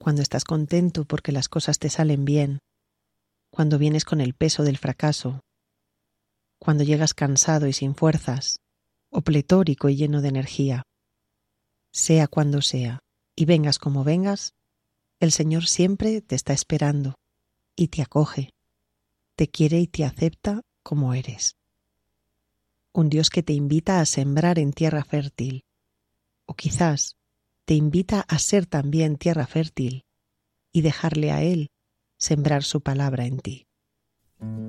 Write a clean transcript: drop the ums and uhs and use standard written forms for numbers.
cuando estás contento porque las cosas te salen bien, cuando vienes con el peso del fracaso, cuando llegas cansado y sin fuerzas, o pletórico y lleno de energía. Sea cuando sea, y vengas como vengas, el Señor siempre te está esperando y te acoge, te quiere y te acepta como eres. Un Dios que te invita a sembrar en tierra fértil, o quizás te invita a ser también tierra fértil y dejarle a Él sembrar su palabra en ti.